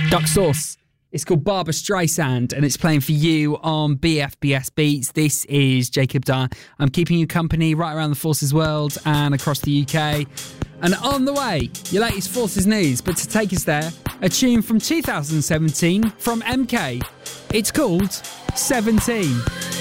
Duck Sauce. It's called Barbra Streisand, and it's playing for you on BFBS Beats. This is Jacob Dyer. I'm keeping you company right around the Forces world and across the UK. And on the way, your latest Forces news. But to take us there, a tune from 2017 from MK. It's called 17.